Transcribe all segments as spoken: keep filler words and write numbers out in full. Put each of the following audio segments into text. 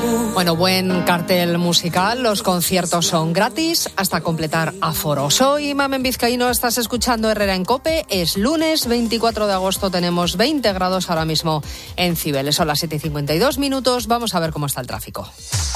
Bueno, buen cartel musical, los conciertos son gratis hasta completar aforo. Soy Mamen Vizcaíno, estás escuchando Herrera en COPE, es lunes veinticuatro de agosto, tenemos veinte grados ahora mismo en Cibeles, son las siete y cincuenta y dos minutos, vamos a ver cómo está el tráfico.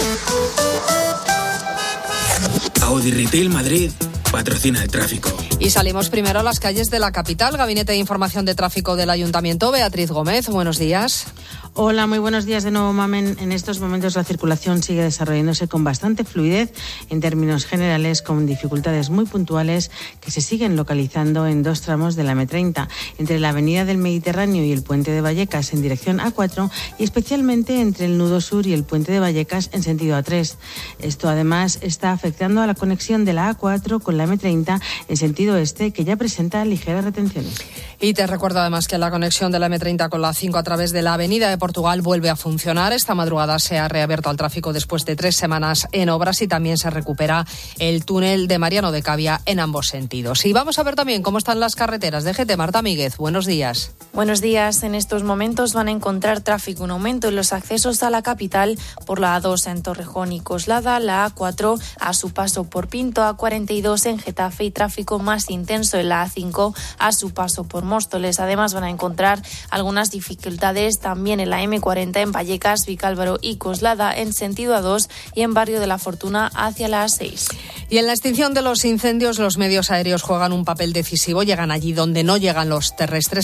Audi Retail Madrid patrocina el tráfico. Y salimos primero a las calles de la capital. Gabinete de Información de Tráfico del Ayuntamiento, Beatriz Gómez, buenos días. Hola, muy buenos días de nuevo, Mamen. En estos momentos la circulación sigue desarrollándose con bastante fluidez en términos generales, con dificultades muy puntuales que se siguen localizando en dos tramos de la eme treinta, entre la avenida del Mediterráneo y el puente de Vallecas en dirección a cuatro y especialmente entre el nudo sur y el puente de Vallecas en sentido a tres. Esto además está afectando a la conexión de la a cuatro con la eme treinta en sentido este, que ya presenta ligeras retenciones. Y te recuerdo además que la conexión de la eme treinta con la a cinco a través de la avenida de Portugal vuelve a funcionar. Esta madrugada se ha reabierto al tráfico después de tres semanas en obras y también se recupera el túnel de Mariano de Cavia en ambos sentidos. Y vamos a ver también cómo están las carreteras de G T. Marta Míguez, buenos días. Buenos días. En estos momentos van a encontrar tráfico, un aumento en los accesos a la capital por la a dos en Torrejón y Coslada, la a cuatro a su paso por Pinto, a cuarenta y dos en Getafe y tráfico más intenso en la a cinco a su paso por Móstoles. Además van a encontrar algunas dificultades también en la eme cuarenta en Vallecas, Vicálvaro y Coslada en sentido a dos y en Barrio de la Fortuna hacia la a seis. Y en la extinción de los incendios los medios aéreos juegan un papel decisivo, llegan allí donde no llegan los terrestres.